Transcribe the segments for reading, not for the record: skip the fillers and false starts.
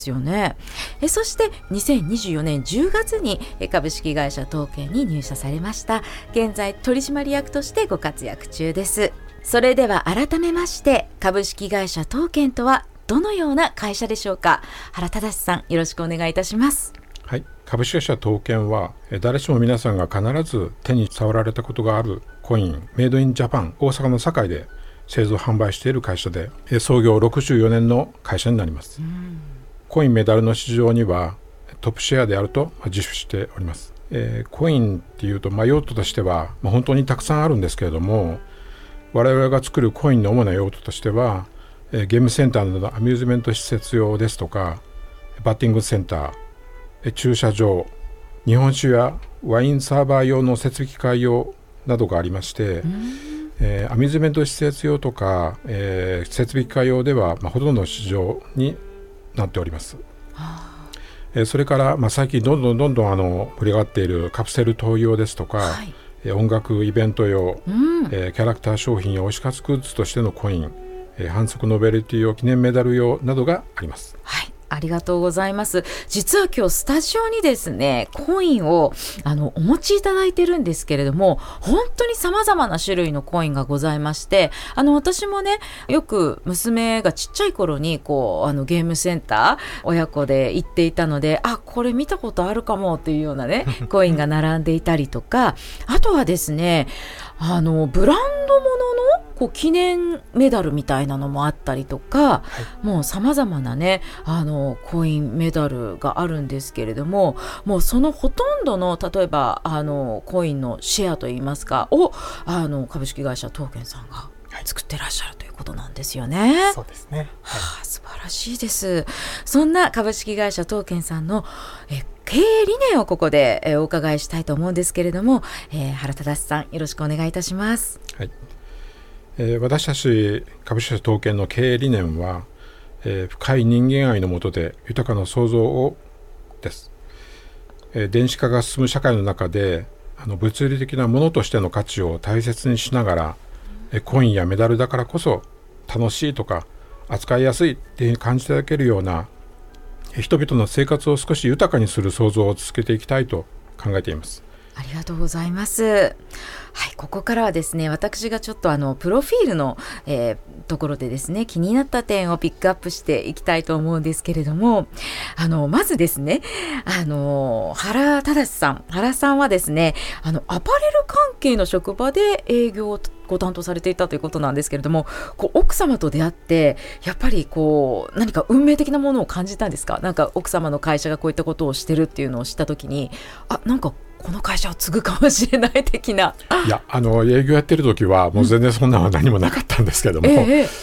ですよね。そして2024年10月に株式会社東建に入社されました。現在取締役としてご活躍中です。それでは改めまして、株式会社東建とはどのような会社でしょうか。原忠さん、よろしくお願いいたします。 はい、株式会社東建は誰しも皆さんが必ず手に触られたことがあるコインメイドインジャパン大阪の堺で製造販売している会社で、創業64年の会社になります。コインメダルの市場にはトップシェアであると自負しております。コインっていうと、用途としては、本当にたくさんあるんですけれども、我々が作るコインの主な用途としては、ゲームセンターなどのアミューズメント施設用ですとか、バッティングセンター、駐車場、日本酒やワインサーバー用の設備機械用などがありまして、アミューズメント施設用とか、設備機械用では、ほとんどの市場になっております。それから、最近どんどん盛り上がっているカプセルトイ用ですとか、音楽イベント用、キャラクター商品や推し活グッズとしてのコイン、反則ノベルティ用記念メダル用などがあります。 はい、ありがとうございます。実は今日スタジオにですね、コインをお持ちいただいてるんですけれども、本当に様々な種類のコインがございまして、私もね、よく娘がちっちゃい頃にゲームセンター親子で行っていたので、これ見たことあるかもっていうようなねコインが並んでいたりとか、あとはですね、ブランドものの記念メダルみたいなのもあったりとか、もう様々なねコインメダルがあるんですけれども、もうそのほとんどの例えばコインのシェアといいますかを株式会社東建さんが作ってらっしゃるということなんですよね。 そうですね、 素晴らしいです。そんな株式会社東建さんの経営理念をここでお伺いしたいと思うんですけれども、原忠さん、よろしくお願いいたします。 はい、私たち株式会社東建の経営理念は、深い人間愛の下で豊かな創造をです。電子化が進む社会の中で物理的なものとしての価値を大切にしながら、コインやメダルだからこそ楽しいとか扱いやすいって感じていただけるような、人々の生活を少し豊かにする創造を続けていきたいと考えています。 ありがとうございます。はい、ここからはですね、私がちょっとプロフィールの、ところでですね、気になった点をピックアップしていきたいと思うんですけれども、まずですね、原忠さん、原さんはですね、アパレル関係の職場で営業をご担当されていたということなんですけれども、奥様と出会ってやっぱり何か運命的なものを感じたんですか。なんか奥様の会社がこういったことをしてるっていうのを知ったときに、なんかこの会社を継ぐかもしれない的な。 いや、営業やってる時はもう全然そんなのは何もなかったんですけども、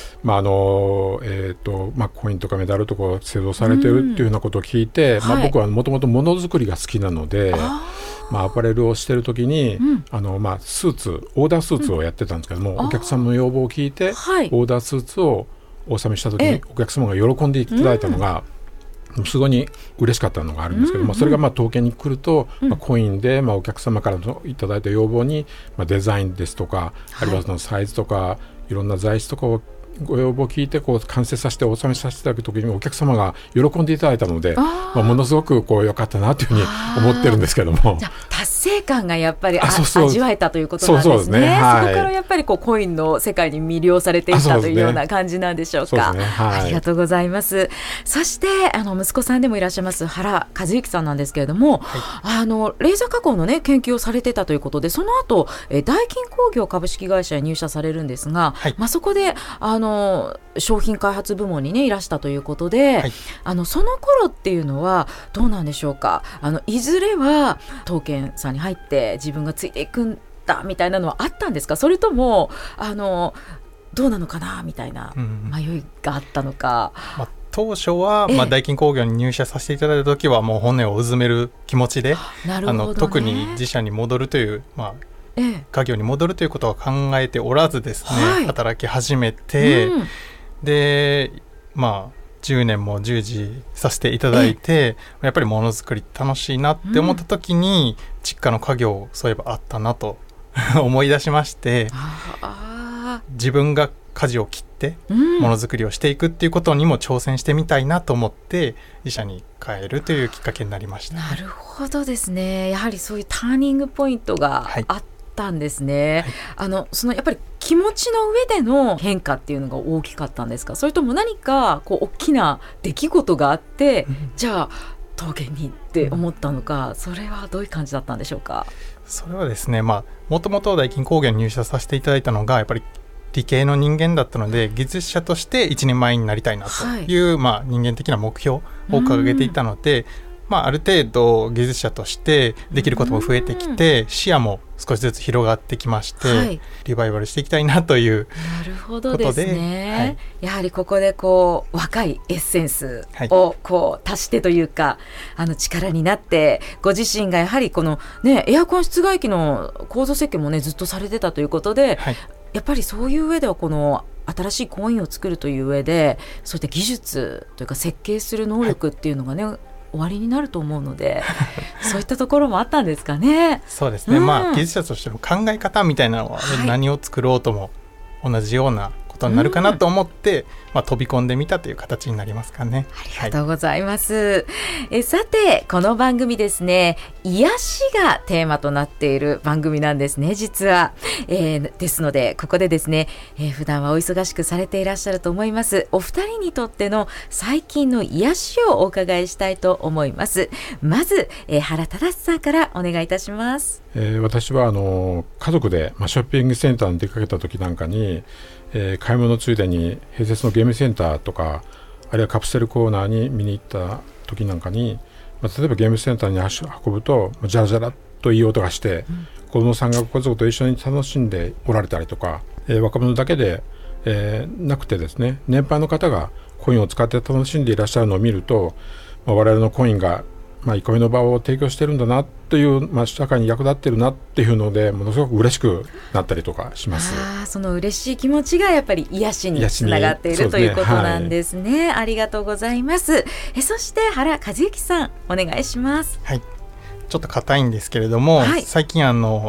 コインとかメダルとかを製造されてるっていうようなことを聞いて、僕はもともとものづくりが好きなので、アパレルをしてる時に、スーツオーダースーツをやってたんですけども、お客様の要望を聞いて、オーダースーツをお納めした時にお客様が喜んでいただいたのが、すごい嬉しかったのがあるんですけども、それが統計に来ると、コインで、お客様からいただいた要望に、デザインですとか、あるいはそのサイズとかいろんな材質とかをご要望を聞いて完成させてお納めさせていただくときにお客様が喜んでいただいたので、ものすごく良かったなというふうに思ってるんですけども、 じゃ達成感がやっぱり味わえたということなんですね。そこからやっぱりコインの世界に魅了されていったというような感じなんでしょうか。ありがとうございます。そして息子さんでもいらっしゃいます原和之さんなんですけれども、レーザー加工のね研究をされてたということで、その後ダイキン工業株式会社に入社されるんですが、そこで商品開発部門にねいらしたということで、その頃っていうのはどうなんでしょうか。いずれは東建さんに入って自分がついていくんだみたいなのはあったんですか。それともどうなのかなみたいな迷いがあったのか。 当初は、ダイキン工業に入社させていただいた時はもう骨をうずめる気持ちで、特に自社に戻るという、家業に戻るということは考えておらずですね、働き始めて、で10年も従事させていただいて、やっぱりものづくり楽しいなって思った時に、実家の家業そういえばあったなと思い出しまして、自分が舵を切ってものづくりをしていくっていうことにも挑戦してみたいなと思って自社に変えるというきっかけになりました。 なるほどですね。やはりそういうターニングポイントがあったんですね、はい、そのやっぱり気持ちの上での変化っていうのが大きかったんですか？それとも何かこう大きな出来事があって、じゃあ陶芸にって思ったのか、それはどういう感じだったんでしょうか？ それはですね、もともとダイキン工業に入社させていただいたのがやっぱり理系の人間だったので、技術者として一人前になりたいなという、人間的な目標を掲げていたので、ある程度技術者としてできることも増えてきて、視野も少しずつ広がってきまして、リバイバルしていきたいなということで。 なるほどですね、やはりここでこう若いエッセンスをこう足してというか、力になって、ご自身がやはりこの、エアコン室外機の構造設計もずっとされてたということで、やっぱりそういう上ではこの新しい工員を作るという上で、そういった技術というか設計する能力っていうのが終わりになると思うのでそういったところもあったんですかね。 そうですね、技術者としての考え方みたいなのは、何を作ろうとも同じようなことになるかなと思って、飛び込んでみたという形になりますかね。 ありがとうございます、さてこの番組ですね、癒しがテーマとなっている番組なんですね、実は、ですのでここでですね、普段はお忙しくされていらっしゃると思いますお二人にとっての最近の癒しをお伺いしたいと思います。まず、原忠さんからお願いいたします。 私は家族で、ショッピングセンターに出かけた時なんかに、買い物ついでに併設のゲームセンターとか、あるいはカプセルコーナーに見に行った時なんかに、例えばゲームセンターに足を運ぶとジャラジャラといい音がして、子供さんが家族と一緒に楽しんでおられたりとか、若者だけで、なくてですね、年配の方がコインを使って楽しんでいらっしゃるのを見ると、我々のコインが憩いの場を提供してるんだなという、社会に役立ってるなっていうので、ものすごく嬉しくなったりとかします。 その嬉しい気持ちがやっぱり癒しにつながっているということなんですね。ありがとうございます。そして原和幸さんお願いします。 ちょっと硬いんですけれども、最近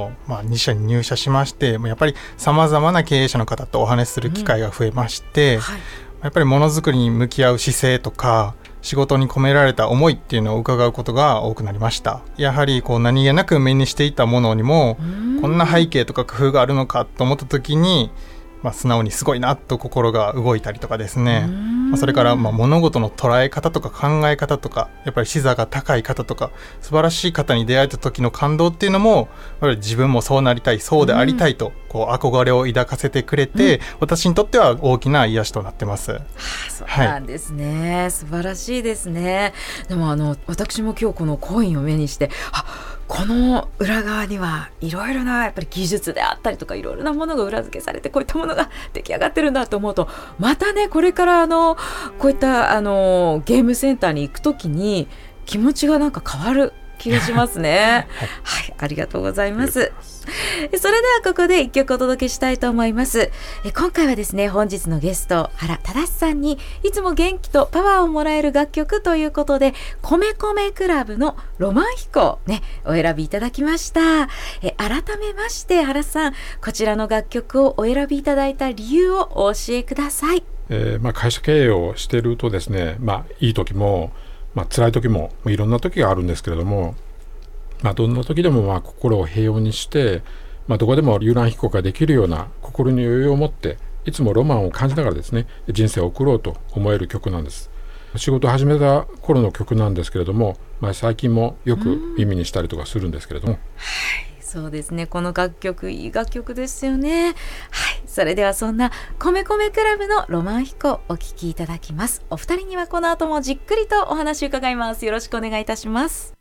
2社に入社しまして、やっぱりさまざまな経営者の方とお話しする機会が増えまして、やっぱりものづくりに向き合う姿勢とか仕事に込められた思いっていうのを伺うことが多くなりました。やはり何気なく目にしていたものにもこんな背景とか工夫があるのかと思った時に、素直にすごいなと心が動いたりとかですね、それから物事の捉え方とか考え方とか、やっぱり視座が高い方とか素晴らしい方に出会えた時の感動っていうのも、やっぱり自分もそうなりたい、そうでありたいと憧れを抱かせてくれて、私にとっては大きな癒しとなってます。 そうなんですね、素晴らしいですね。でも私も今日このコインを目にして、この裏側にはいろいろなやっぱり技術であったりとか、いろいろなものが裏付けされて、こういったものが出来上がってるんだと思うと、またねこれからこういったゲームセンターに行くときに気持ちが変わる気がしますねありがとうございます。それではここで一曲お届けしたいと思います。今回はですね、本日のゲスト原忠さんにいつも元気とパワーをもらえる楽曲ということで、米米クラブのロマン飛行お選びいただきました。改めまして原さん、こちらの楽曲をお選びいただいた理由をお教えください。 会社経営をしているとですね、いい時も辛い時もいろんな時があるんですけれども、どんな時でも心を平穏にして、どこでも遊覧飛行ができるような心に余裕を持って、いつもロマンを感じながらですね、人生を送ろうと思える曲なんです。仕事を始めた頃の曲なんですけれども、最近もよく耳にしたりとかするんですけれども、 そうですね、この楽曲いい楽曲ですよね。それではそんな米米クラブのロマン飛行お聴きいただきます。お二人にはこの後もじっくりとお話を伺います。よろしくお願いいたします。